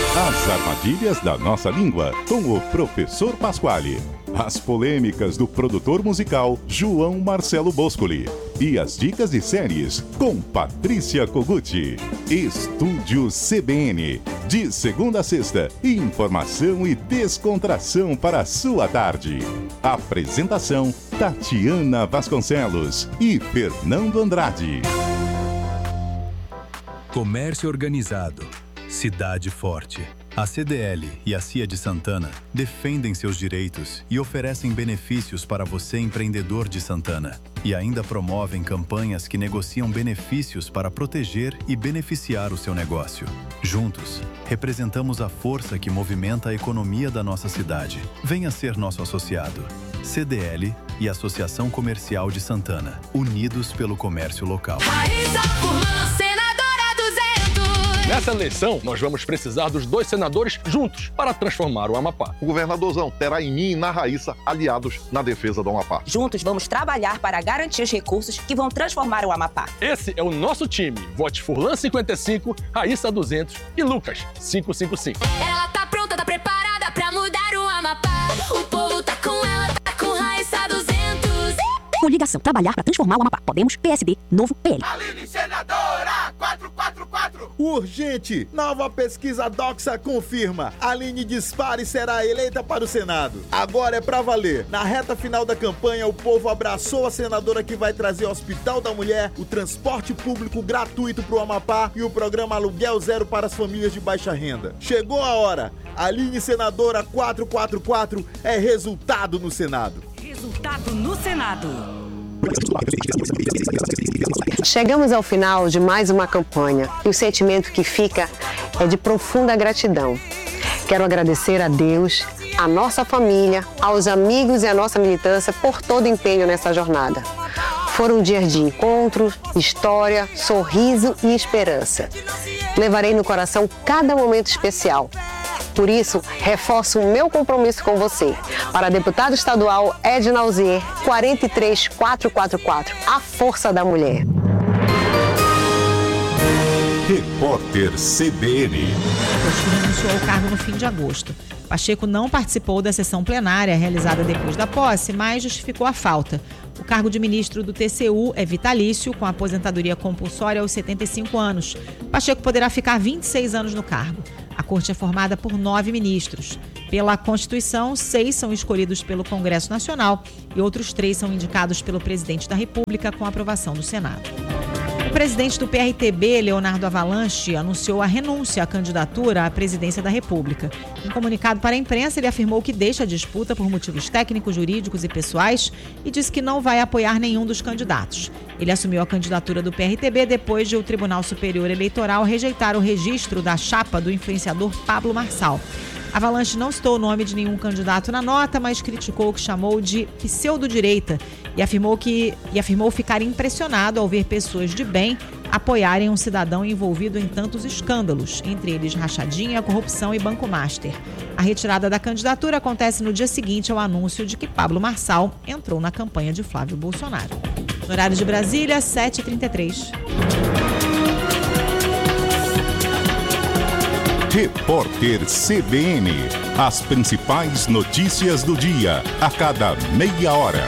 As armadilhas da nossa língua, com o professor Pasquale. As polêmicas do produtor musical João Marcelo Boscoli. E as dicas de séries com Patrícia Koguchi. Estúdio CBN. De segunda a sexta, informação e descontração para a sua tarde. Apresentação Tatiana Vasconcelos e Fernando Andrade. Comércio organizado. Cidade forte. A CDL e a CIA de Santana defendem seus direitos e oferecem benefícios para você, empreendedor de Santana. E ainda promovem campanhas que negociam benefícios para proteger e beneficiar o seu negócio. Juntos, representamos a força que movimenta a economia da nossa cidade. Venha ser nosso associado. CDL e Associação Comercial de Santana. Unidos pelo comércio local. Nessa eleição, nós vamos precisar dos 2 senadores juntos para transformar o Amapá. O governadorzão terá em mim e na Raíssa aliados na defesa do Amapá. Juntos vamos trabalhar para garantir os recursos que vão transformar o Amapá. Esse é o nosso time. Vote Furlan 55, Raíssa 200 e Lucas 555. Ela tá pronta, tá preparada pra mudar o Amapá. O povo tá com ela, tá com Raíssa 200. Coligação, trabalhar para transformar o Amapá. Podemos, PSD, Novo, PL. Aline, senadora, 444. Urgente! Nova pesquisa Doxa confirma. Aline dispara e será eleita para o Senado. Agora é pra valer. Na reta final da campanha, o povo abraçou a senadora que vai trazer o Hospital da Mulher, o transporte público gratuito pro Amapá e o programa Aluguel Zero para as famílias de baixa renda. Chegou a hora. Aline, senadora 444, é resultado no Senado. Resultado no Senado. Chegamos ao final de mais uma campanha e o sentimento que fica é de profunda gratidão. Quero agradecer a Deus, a nossa família, aos amigos e a nossa militância por todo o empenho nessa jornada. Foram dias de encontro, história, sorriso e esperança. Levarei no coração cada momento especial. Por isso, reforço o meu compromisso com você. Para deputado estadual Edna Alzier, 43444, a força da mulher. Repórter CBN. Pacheco renunciou ao cargo no fim de agosto. Pacheco não participou da sessão plenária realizada depois da posse, mas justificou a falta. O cargo de ministro do TCU é vitalício, com aposentadoria compulsória aos 75 anos. Pacheco poderá ficar 26 anos no cargo. A corte é formada por 9 ministros. Pela Constituição, 6 são escolhidos pelo Congresso Nacional e outros 3 são indicados pelo presidente da República com aprovação do Senado. O presidente do PRTB, Leonardo Avalanche, anunciou a renúncia à candidatura à presidência da República. Em comunicado para a imprensa, ele afirmou que deixa a disputa por motivos técnicos, jurídicos e pessoais e disse que não vai apoiar nenhum dos candidatos. Ele assumiu a candidatura do PRTB depois de o Tribunal Superior Eleitoral rejeitar o registro da chapa do influenciador Pablo Marçal. Avalanche não citou o nome de nenhum candidato na nota, mas criticou o que chamou de pseudo-direita e afirmou ficar impressionado ao ver pessoas de bem apoiarem um cidadão envolvido em tantos escândalos, entre eles rachadinha, corrupção e Banco Master. A retirada da candidatura acontece no dia seguinte ao anúncio de que Pablo Marçal entrou na campanha de Flávio Bolsonaro. No horário de Brasília, 7h33. Repórter CBN. As principais notícias do dia, a cada meia hora.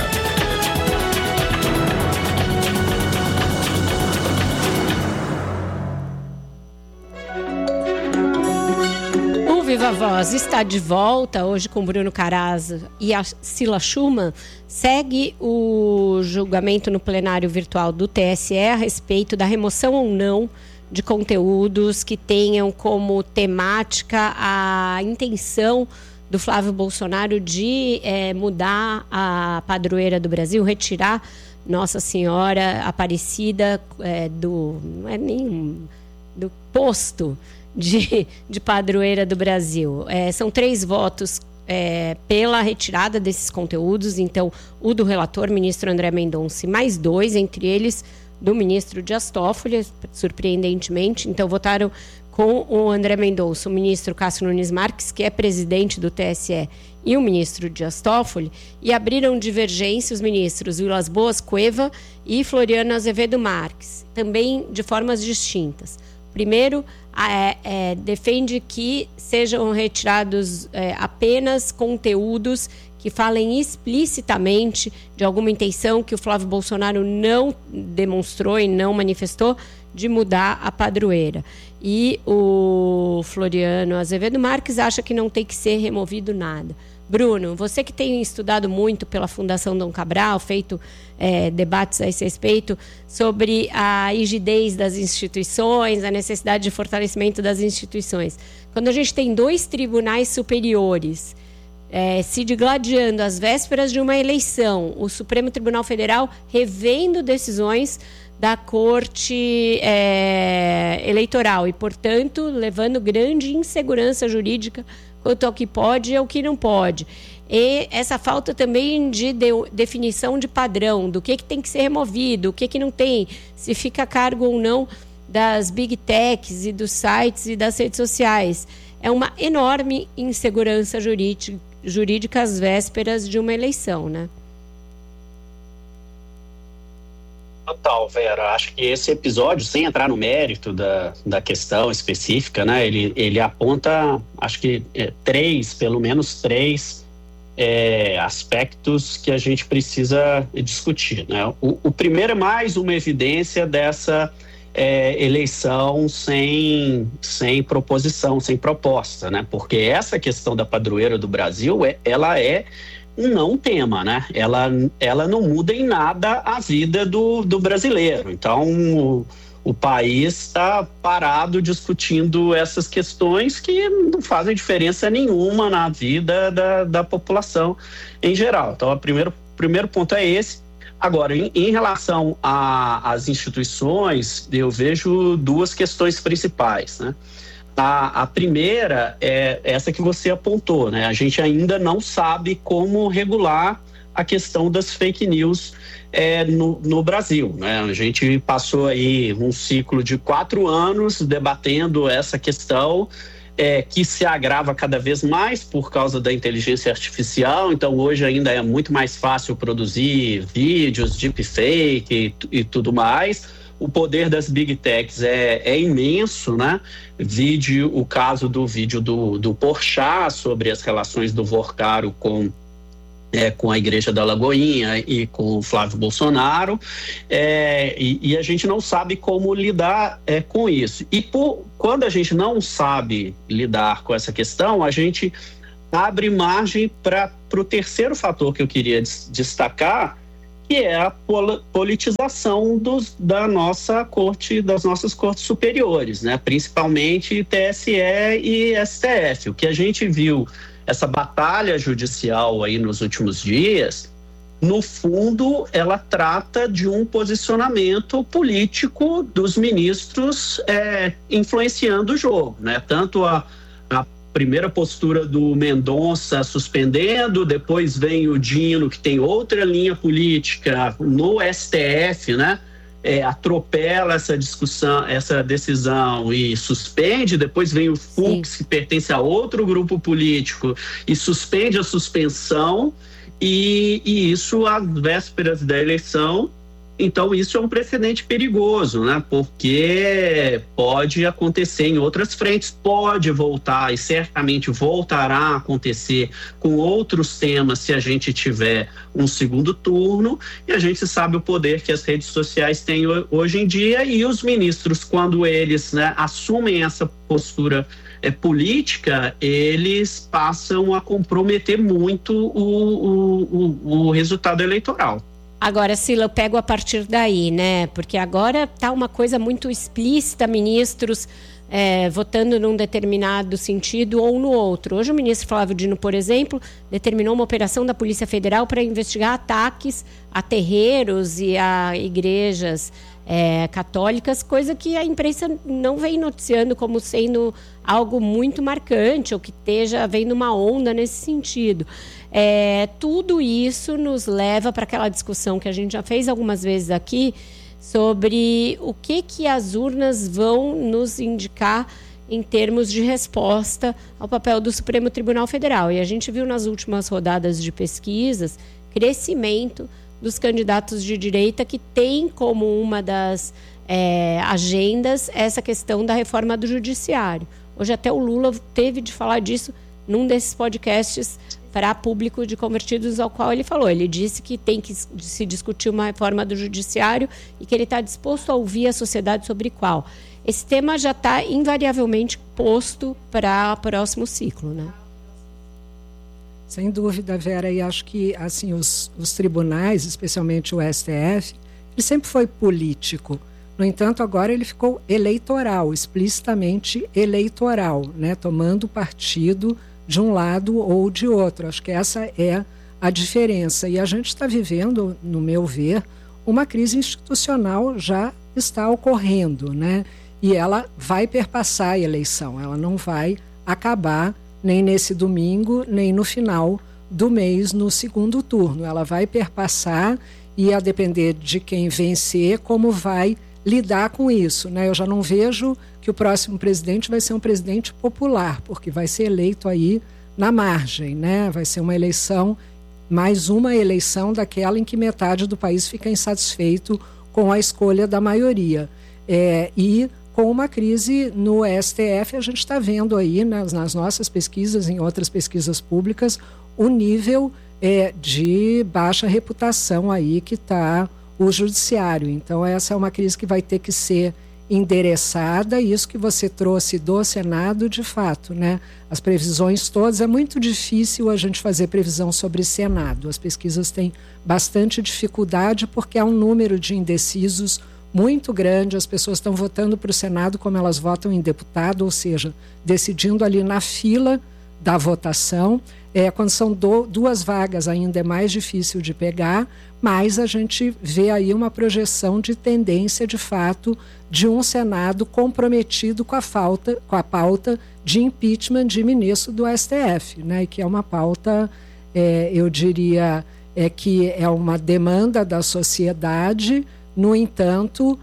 O Viva Voz está de volta hoje com Bruno Carazo e a Cila Schumann. Segue o julgamento no plenário virtual do TSE a respeito da remoção ou não de conteúdos que tenham como temática a intenção do Flávio Bolsonaro de mudar a padroeira do Brasil, retirar Nossa Senhora Aparecida do posto de padroeira do Brasil. São 3 votos pela retirada desses conteúdos, então o do relator, ministro André Mendonça, mais 2, entre eles do ministro Dias Toffoli, surpreendentemente. Então votaram com o André Mendonça, o ministro Cássio Nunes Marques, que é presidente do TSE, e o ministro Dias Toffoli, e abriram divergência os ministros Vilas Boas Cueva e Floriano Azevedo Marques, também de formas distintas. Primeiro, defende que sejam retirados apenas conteúdos que falem explicitamente de alguma intenção que o Flávio Bolsonaro não demonstrou e não manifestou de mudar a padroeira. E o Floriano Azevedo Marques acha que não tem que ser removido nada. Bruno, você que tem estudado muito pela Fundação Dom Cabral, feito debates a esse respeito sobre a rigidez das instituições, a necessidade de fortalecimento das instituições. Quando a gente tem 2 tribunais superiores se digladiando às vésperas de uma eleição, o Supremo Tribunal Federal revendo decisões da Corte Eleitoral e, portanto, levando grande insegurança jurídica quanto ao que pode e ao que não pode. E essa falta também de definição de padrão, do que tem que ser removido, o que não tem, se fica a cargo ou não das big techs e dos sites e das redes sociais. É uma enorme insegurança jurídica às vésperas de uma eleição, né? Total, Vera. Acho que esse episódio, sem entrar no mérito da questão específica, né, ele aponta, acho que pelo menos três aspectos que a gente precisa discutir, né? O primeiro é mais uma evidência dessa eleição sem proposição, sem proposta, né? Porque essa questão da padroeira do Brasil, ela é um não tema, né? Ela não muda em nada a vida do brasileiro. Então, o país está parado discutindo essas questões que não fazem diferença nenhuma na vida da população em geral. Então, o primeiro ponto é esse. Agora, em relação às instituições, eu vejo 2 questões principais, né? A primeira é essa que você apontou, né? A gente ainda não sabe como regular a questão das fake news no Brasil, né? A gente passou aí um ciclo de 4 anos debatendo essa questão, que se agrava cada vez mais por causa da inteligência artificial. Então, hoje ainda é muito mais fácil produzir vídeos, deepfake e tudo mais. O poder das big techs é imenso, né? Vide o caso do vídeo do Porchat sobre as relações do Vorcaro com a Igreja da Lagoinha e com o Flávio Bolsonaro, e a gente não sabe como lidar com isso. E quando a gente não sabe lidar com essa questão, a gente abre margem para o terceiro fator que eu queria destacar, que é a politização da nossa corte, das nossas cortes superiores, né? Principalmente TSE e STF. O que a gente viu, essa batalha judicial aí nos últimos dias, no fundo, ela trata de um posicionamento político dos ministros influenciando o jogo, né? Tanto a primeira postura do Mendonça suspendendo, depois vem o Dino, que tem outra linha política no STF, né? Atropela essa discussão, essa decisão e suspende. Depois vem o Fux, que pertence a outro grupo político, e suspende a suspensão, e isso às vésperas da eleição. Então, isso é um precedente perigoso, né? Porque pode acontecer em outras frentes, pode voltar e certamente voltará a acontecer com outros temas se a gente tiver um segundo turno. E a gente sabe o poder que as redes sociais têm hoje em dia, e os ministros, quando eles, né, assumem essa postura política, eles passam a comprometer muito o resultado eleitoral. Agora, Sila, eu pego a partir daí, né? Porque agora está uma coisa muito explícita, ministros votando num determinado sentido ou no outro. Hoje o ministro Flávio Dino, por exemplo, determinou uma operação da Polícia Federal para investigar ataques a terreiros e a igrejas católicas, coisa que a imprensa não vem noticiando como sendo algo muito marcante ou que esteja havendo uma onda nesse sentido. Tudo isso nos leva para aquela discussão que a gente já fez algumas vezes aqui sobre o que as urnas vão nos indicar em termos de resposta ao papel do Supremo Tribunal Federal. E a gente viu nas últimas rodadas de pesquisas crescimento dos candidatos de direita, que tem como uma das agendas essa questão da reforma do judiciário. Hoje até o Lula teve de falar disso num desses podcasts para público de convertidos ao qual ele falou. Ele disse que tem que se discutir uma reforma do judiciário e que ele está disposto a ouvir a sociedade sobre qual. Esse tema já está invariavelmente posto para o próximo ciclo, né? Sem dúvida, Vera, e acho que assim, os tribunais, especialmente o STF, ele sempre foi político. No entanto, agora ele ficou eleitoral, explicitamente eleitoral, né? Tomando partido de um lado ou de outro. Acho que essa é a diferença. E a gente está vivendo, no meu ver, uma crise institucional já está ocorrendo, né? E ela vai perpassar a eleição, ela não vai acabar nem nesse domingo, nem no final do mês, no segundo turno. Ela vai perpassar e, a depender de quem vencer, como vai lidar com isso, né? Eu já não vejo que o próximo presidente vai ser um presidente popular, porque vai ser eleito aí na margem, né? Vai ser uma eleição, mais uma eleição daquela em que metade do país fica insatisfeito com a escolha da maioria. E com uma crise no STF, a gente está vendo aí nas nossas pesquisas, em outras pesquisas públicas, o nível de baixa reputação aí que está o judiciário. Então essa é uma crise que vai ter que ser endereçada, e isso que você trouxe do Senado, de fato, né? As previsões todas, é muito difícil a gente fazer previsão sobre Senado. As pesquisas têm bastante dificuldade porque há um número de indecisos muito grande, as pessoas estão votando para o Senado como elas votam em deputado, ou seja, decidindo ali na fila da votação. Quando são duas vagas ainda é mais difícil de pegar, mas a gente vê aí uma projeção de tendência, de fato, de um Senado comprometido com a pauta de impeachment de ministro do STF, né? E que é uma pauta, eu diria, que é uma demanda da sociedade. No entanto,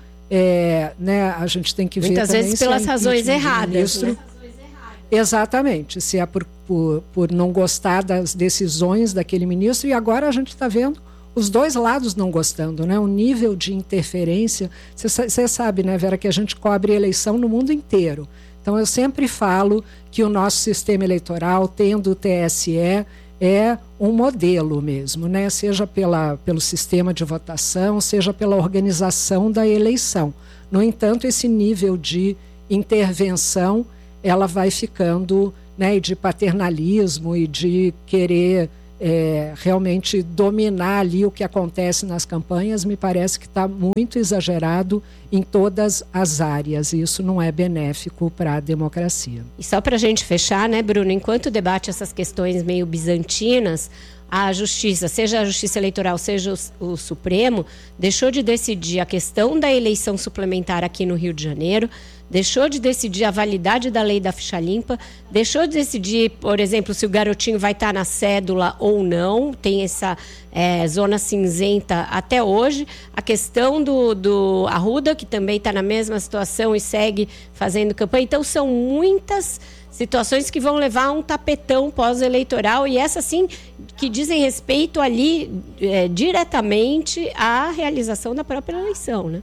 né, a gente tem que ver muitas também vezes pelas razões erradas, né? Exatamente, se é por não gostar das decisões daquele ministro, e agora a gente está vendo os dois lados não gostando, né? O nível de interferência, você sabe, né, Vera, que a gente cobre eleição no mundo inteiro. Então eu sempre falo que o nosso sistema eleitoral, tendo o TSE, é um modelo mesmo, né? Seja pelo sistema de votação, seja pela organização da eleição. No entanto, esse nível de intervenção, ela vai ficando, né, de paternalismo e de querer realmente dominar ali o que acontece nas campanhas, me parece que está muito exagerado em todas as áreas, e isso não é benéfico para a democracia. E só para a gente fechar, né, Bruno, enquanto debate essas questões meio bizantinas, a justiça, seja a justiça eleitoral, seja o Supremo, deixou de decidir a questão da eleição suplementar aqui no Rio de Janeiro, deixou de decidir a validade da lei da ficha limpa, deixou de decidir, por exemplo, se o garotinho vai estar na cédula ou não, tem essa zona cinzenta até hoje. A questão do Arruda, que também está na mesma situação e segue fazendo campanha. Então, são muitas situações que vão levar a um tapetão pós-eleitoral, e essa sim que dizem respeito ali diretamente à realização da própria eleição, né?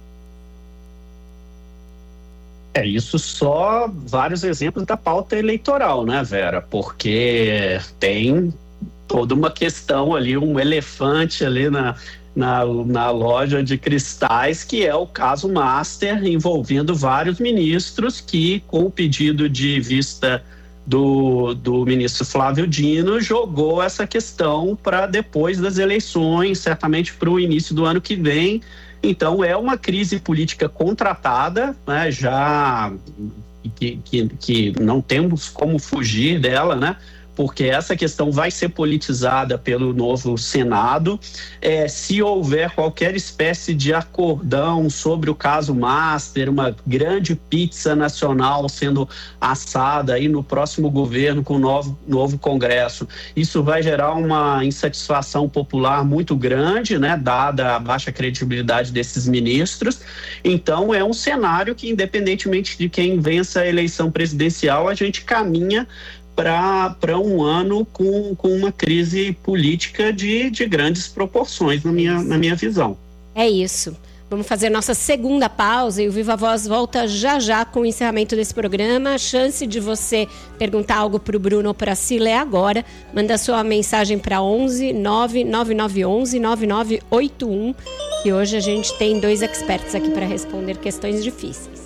Isso só vários exemplos da pauta eleitoral, né, Vera? Porque tem toda uma questão ali, um elefante ali na loja de cristais, que é o caso Master, envolvendo vários ministros que, com o pedido de vista do ministro Flávio Dino, jogou essa questão para depois das eleições, certamente para o início do ano que vem. Então é uma crise política contratada, né, já que não temos como fugir dela, né? Porque essa questão vai ser politizada pelo novo Senado. Se houver qualquer espécie de acordão sobre o caso Master, uma grande pizza nacional sendo assada aí no próximo governo com o novo Congresso, isso vai gerar uma insatisfação popular muito grande, né, dada a baixa credibilidade desses ministros. Então é um cenário que, independentemente de quem vença a eleição presidencial, a gente caminha para um ano com uma crise política de grandes proporções, na minha visão. É isso. Vamos fazer nossa segunda pausa e o Viva Voz volta já com o encerramento desse programa. A chance de você perguntar algo para o Bruno ou para a Cila é agora. Manda sua mensagem para 11 99911 9981, que hoje a gente tem 2 experts aqui para responder questões difíceis.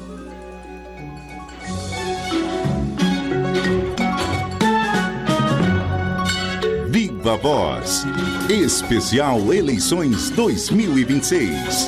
Viva Voz, especial Eleições 2026.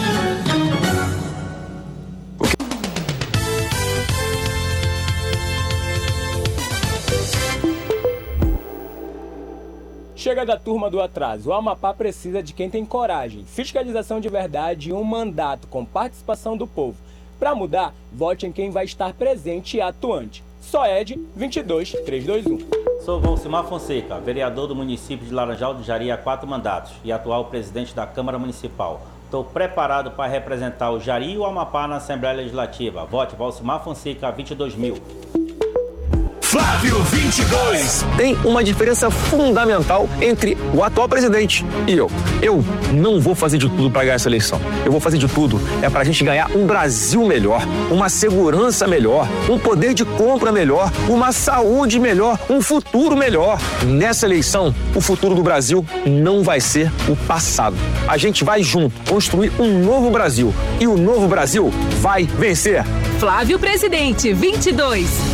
Chega da turma do atraso. O Amapá precisa de quem tem coragem, fiscalização de verdade e um mandato com participação do povo. Para mudar, vote em quem vai estar presente e atuante. Só Ed 22321. Sou Valcimar Fonseca, vereador do município de Laranjal do Jari há 4 mandatos e atual presidente da Câmara Municipal. Estou preparado para representar o Jari e o Amapá na Assembleia Legislativa. Vote Valcimar Fonseca 22000. Flávio 22. Tem uma diferença fundamental entre o atual presidente e eu. Eu não vou fazer de tudo para ganhar essa eleição. Eu vou fazer de tudo para a gente ganhar um Brasil melhor, uma segurança melhor, um poder de compra melhor, uma saúde melhor, um futuro melhor. Nessa eleição, o futuro do Brasil não vai ser o passado. A gente vai junto construir um novo Brasil e o novo Brasil vai vencer. Flávio Presidente 22.